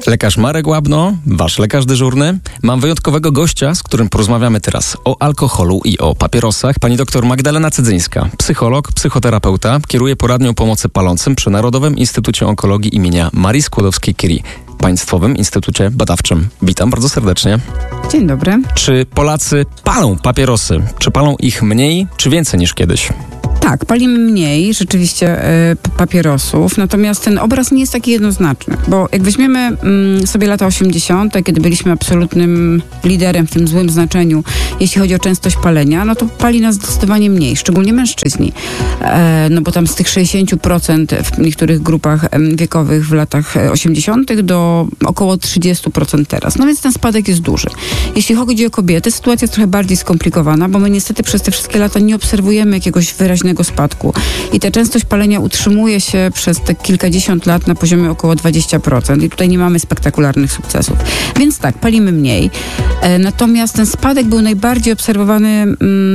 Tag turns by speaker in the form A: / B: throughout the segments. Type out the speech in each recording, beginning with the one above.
A: Lekarz Marek Łabno, wasz lekarz dyżurny. Mam wyjątkowego gościa, z którym porozmawiamy teraz o alkoholu i o papierosach. Pani doktor Magdalena Cydzyńska, psycholog, psychoterapeuta, kieruje poradnią pomocy palącym przy Narodowym Instytucie Onkologii imienia Marii Skłodowskiej-Curie, Państwowym Instytucie Badawczym. Witam bardzo serdecznie.
B: Dzień dobry.
A: Czy Polacy palą papierosy? Czy palą ich mniej, czy więcej niż kiedyś?
B: Tak, palimy mniej rzeczywiście papierosów, natomiast ten obraz nie jest taki jednoznaczny, bo jak weźmiemy sobie lata 80., kiedy byliśmy absolutnym liderem w tym złym znaczeniu, jeśli chodzi o częstość palenia, no to pali nas zdecydowanie mniej, szczególnie mężczyźni, no bo tam z tych 60% w niektórych grupach wiekowych w latach 80. do około 30% teraz. No więc ten spadek jest duży. Jeśli chodzi o kobiety, sytuacja jest trochę bardziej skomplikowana, bo my niestety przez te wszystkie lata nie obserwujemy jakiegoś wyraźnego spadku. I ta częstość palenia utrzymuje się przez te kilkadziesiąt lat na poziomie około 20%. I tutaj nie mamy spektakularnych sukcesów. Więc tak, palimy mniej. Natomiast ten spadek był najbardziej obserwowany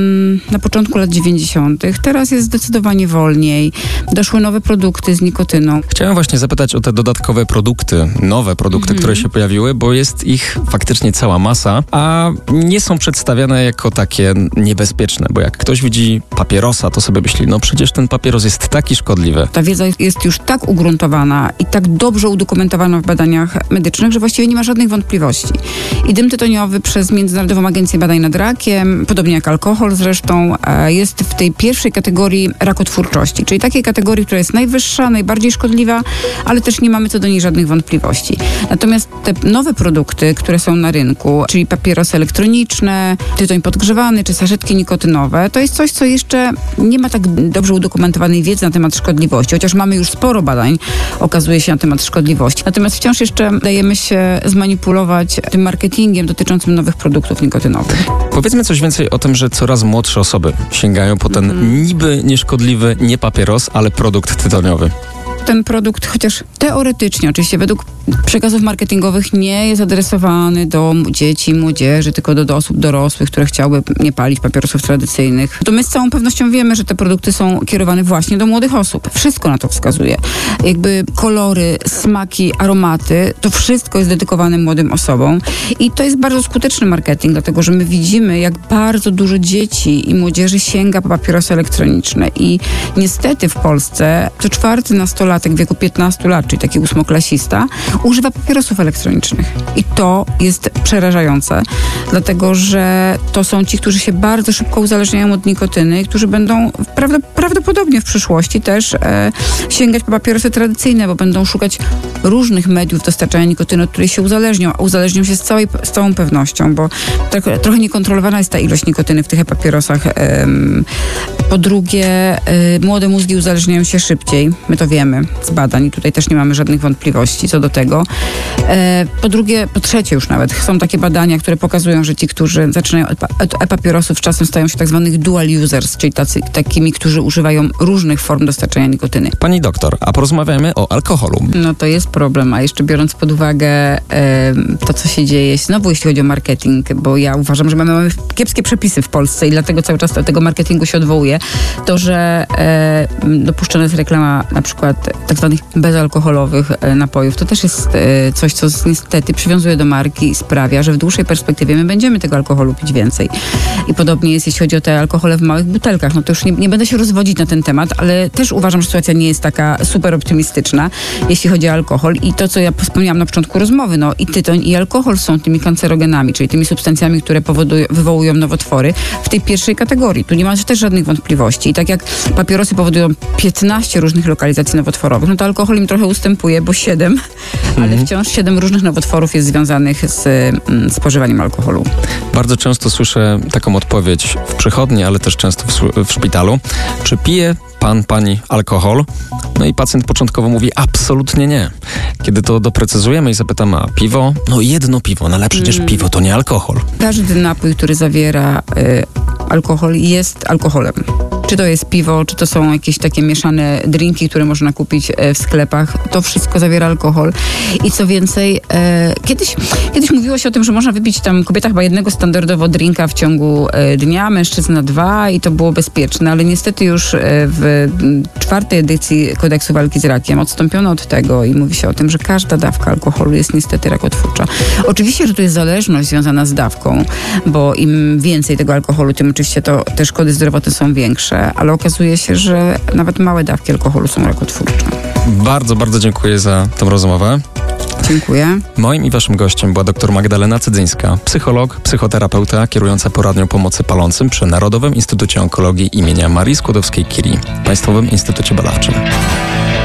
B: na początku lat 90. Teraz jest zdecydowanie wolniej. Doszły nowe produkty z nikotyną.
A: Chciałem właśnie zapytać o te dodatkowe produkty, nowe produkty, które się pojawiły, bo jest ich faktycznie cała masa, a nie są przedstawiane jako takie niebezpieczne, bo jak ktoś widzi papierosa, to sobie myśli, no przecież ten papieros jest taki szkodliwy.
B: Ta wiedza jest już tak ugruntowana i tak dobrze udokumentowana w badaniach medycznych, że właściwie nie ma żadnych wątpliwości. I dym tytoniowy przez Międzynarodową Agencję Badań nad Rakiem, podobnie jak alkohol zresztą, jest w tej pierwszej kategorii rakotwórczości, czyli takiej kategorii, która jest najwyższa, najbardziej szkodliwa, ale też nie mamy co do niej żadnych wątpliwości. Natomiast te nowe produkty, które są na rynku, czyli papierosy elektroniczne, tytoń podgrzewany czy saszetki nikotynowe, to jest coś, co jeszcze nie ma tak dobrze udokumentowanej wiedzy na temat szkodliwości, chociaż mamy już sporo badań, okazuje się, na temat szkodliwości. Natomiast wciąż jeszcze dajemy się zmanipulować tym marketingiem dotyczącym nowych produktów nikotynowych.
A: Powiedzmy coś więcej o tym, że coraz młodsze osoby sięgają po ten niby nieszkodliwy, nie papieros, ale produkt tytoniowy.
B: Ten produkt, chociaż teoretycznie, oczywiście według przekazów marketingowych nie jest adresowany do dzieci, młodzieży, tylko do osób dorosłych, które chciały nie palić papierosów tradycyjnych, to my z całą pewnością wiemy, że te produkty są kierowane właśnie do młodych osób. Wszystko na to wskazuje. Jakby kolory, smaki, aromaty, to wszystko jest dedykowane młodym osobom i to jest bardzo skuteczny marketing, dlatego że my widzimy, jak bardzo dużo dzieci i młodzieży sięga po papierosy elektroniczne i niestety w Polsce co czwarty nastolatek w wieku 15 lat, czyli taki ósmoklasista, używa papierosów elektronicznych. I to jest przerażające, dlatego że to są ci, którzy się bardzo szybko uzależniają od nikotyny i którzy będą prawdopodobnie w przyszłości też sięgać po papierosy tradycyjne, bo będą szukać różnych mediów dostarczania nikotyny, od której się uzależnią, a uzależnią się z całą pewnością, bo trochę niekontrolowana jest ta ilość nikotyny w tych papierosach. Po drugie, młode mózgi uzależniają się szybciej. My to wiemy z badań i tutaj też nie mamy żadnych wątpliwości co do tego. Po trzecie już nawet są takie badania, które pokazują, że ci, którzy zaczynają od e-papierosów, czasem stają się tak zwanych dual users, czyli takimi, którzy używają różnych form dostarczania nikotyny.
A: Pani doktor, a porozmawiamy o alkoholu.
B: No to jest problem, a jeszcze biorąc pod uwagę to, co się dzieje znowu, jeśli chodzi o marketing, bo ja uważam, że mamy kiepskie przepisy w Polsce i dlatego cały czas do tego marketingu się odwołuję, to, że dopuszczona jest reklama na przykład tak zwanych bezalkoholowych napojów, to też jest coś, co niestety przywiązuje do marki i sprawia, że w dłuższej perspektywie my będziemy tego alkoholu pić więcej. I podobnie jest, jeśli chodzi o te alkohole w małych butelkach. No to już nie będę się rozwodzić na ten temat, ale też uważam, że sytuacja nie jest taka super optymistyczna, jeśli chodzi o alkohol. I to, co ja wspomniałam na początku rozmowy, no i tytoń, i alkohol są tymi kancerogenami, czyli tymi substancjami, które wywołują nowotwory w tej pierwszej kategorii. Tu nie ma też żadnych wątpliwości. I tak jak papierosy powodują 15 różnych lokalizacji nowotworowych, no to alkohol im trochę ustępuje, bo 7, ale wciąż 7 różnych nowotworów jest związanych z spożywaniem alkoholu.
A: Bardzo często słyszę taką odpowiedź w przychodni, ale też często w szpitalu. Czy pije pani alkohol? No i pacjent początkowo mówi absolutnie nie. Kiedy to doprecyzujemy i zapytamy, a piwo? No jedno piwo, no ale przecież piwo to nie alkohol.
B: Każdy napój, który zawiera alkohol, jest alkoholem. Czy to jest piwo, czy to są jakieś takie mieszane drinki, które można kupić w sklepach. To wszystko zawiera alkohol. I co więcej, kiedyś mówiło się o tym, że można wypić tam kobieta chyba jednego standardowo drinka w ciągu dnia, mężczyzna 2 i to było bezpieczne, ale niestety już w 4. edycji Kodeksu Walki z Rakiem odstąpiono od tego i mówi się o tym, że każda dawka alkoholu jest niestety rakotwórcza. Oczywiście, że tu jest zależność związana z dawką, bo im więcej tego alkoholu, tym oczywiście te szkody zdrowotne są większe, ale okazuje się, że nawet małe dawki alkoholu są rakotwórcze.
A: Bardzo, bardzo dziękuję za tę rozmowę.
B: Dziękuję.
A: Moim i waszym gościem była dr Magdalena Cydzyńska, psycholog, psychoterapeuta, kierująca poradnią pomocy palącym przy Narodowym Instytucie Onkologii imienia Marii Skłodowskiej-Curie, Państwowym Instytucie Badawczym.